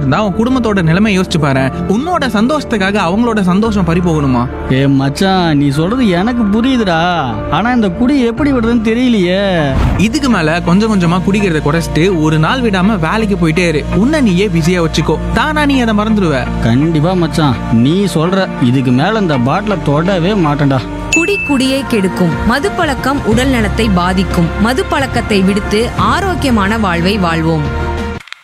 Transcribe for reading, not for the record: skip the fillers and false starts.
இருந்தா உன் குடும்பத்தோட நிலைமை யோசிச்சு பாரு. உன்னோட சந்தோஷத்துக்காக அவங்களோட சந்தோஷம் பறி போகணுமா? மச்சான், நீ சொல்றது எனக்கு புரியுதுடா. ஆனா இந்த குடி எப்படி விடுறதுன்னு தெரியலையே. இதுக்கு மேல கொஞ்சம் கொஞ்சமா குடிக்கிறத குறைச்சிட்டு ஒரு நாள் விடாம வேலைக்கு போயிட்டே இரு. உன்னை நீயே பிஸியா வச்சுக்கோ, தானா நீ அதை மறந்துடுவ. கண்டிப்பா மச்சான், நீ சொல்ற இதுக்கு மேல இந்த பாட்டில தொடவே மாட்டேன்டா. குடியை கெடுக்கும். மதுப்பழக்கம் உடல் நலத்தை பாதிக்கும். மதுப்பழக்கத்தை விடுத்து ஆரோக்கியமான வாழ்வை வாழ்வோம்.